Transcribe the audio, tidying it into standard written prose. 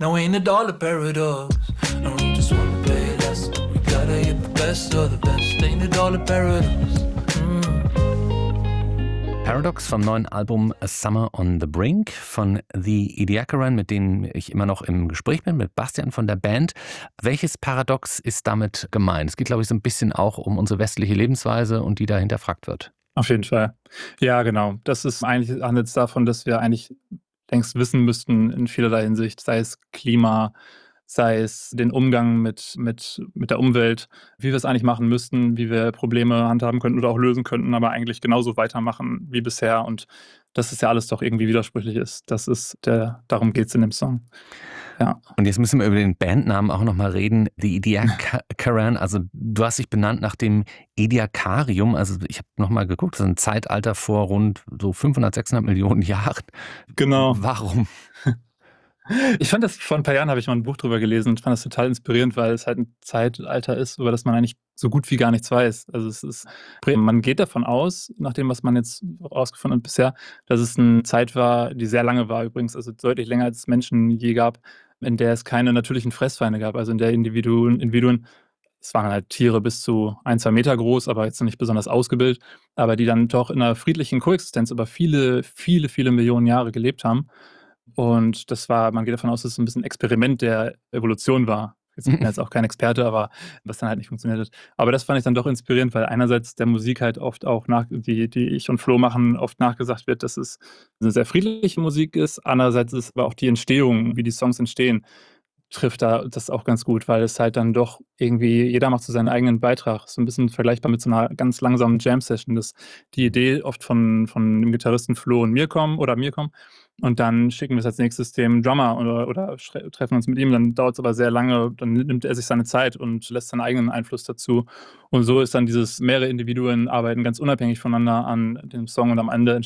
Now ain't it all a paradox? No, we just wanna pay less. We gotta get the best of the best. Ain't it all a paradox? Paradox vom neuen Album A Summer on the Brink von The Ediacaran, mit denen ich immer noch im Gespräch bin, mit Bastian von der Band. Welches Paradox ist damit gemeint? Es geht, glaube ich, so ein bisschen auch um unsere westliche Lebensweise und die da hinterfragt wird. Auf jeden Fall. Ja, genau. Das ist eigentlich, handelt es davon, dass wir eigentlich längst wissen müssten in vielerlei Hinsicht, sei es Klima, sei es den Umgang mit der Umwelt, wie wir es eigentlich machen müssten, wie wir Probleme handhaben könnten oder auch lösen könnten, aber eigentlich genauso weitermachen wie bisher. Und dass es ja alles doch irgendwie widersprüchlich ist. Darum geht es in dem Song. Ja. Und jetzt müssen wir über den Bandnamen auch nochmal reden. The Ediacaran, also du hast dich benannt nach dem Ediacarium. Also ich habe nochmal geguckt, das ist ein Zeitalter vor rund so 500, 600 Millionen Jahren. Genau. Warum? Ich fand das, vor ein paar Jahren habe ich mal ein Buch drüber gelesen und fand das total inspirierend, weil es halt ein Zeitalter ist, über das man eigentlich so gut wie gar nichts weiß. Also man geht davon aus, nach dem, was man jetzt rausgefunden hat bisher, dass es eine Zeit war, die sehr lange war übrigens, also deutlich länger als es Menschen je gab, in der es keine natürlichen Fressfeinde gab, also in der Individuen, es waren halt Tiere bis zu 1, 2 Meter groß, aber jetzt noch nicht besonders ausgebildet, aber die dann doch in einer friedlichen Koexistenz über viele, viele, viele Millionen Jahre gelebt haben. Und man geht davon aus, dass es ein bisschen ein Experiment der Evolution war. Ich bin jetzt auch kein Experte, aber was dann halt nicht funktioniert hat. Aber das fand ich dann doch inspirierend, weil einerseits der Musik halt oft auch die ich und Flo machen, oft nachgesagt wird, dass es eine sehr friedliche Musik ist. Andererseits ist aber auch die Entstehung, wie die Songs entstehen, trifft da das auch ganz gut, weil es halt dann doch irgendwie, jeder macht so seinen eigenen Beitrag. So ein bisschen vergleichbar mit so einer ganz langsamen Jam-Session, dass die Idee oft von dem Gitarristen Flo und mir kommt. Und dann schicken wir es als nächstes dem Drummer oder treffen uns mit ihm. Dann dauert es aber sehr lange, dann nimmt er sich seine Zeit und lässt seinen eigenen Einfluss dazu. Und so ist dann mehrere Individuen arbeiten ganz unabhängig voneinander an dem Song und am Ende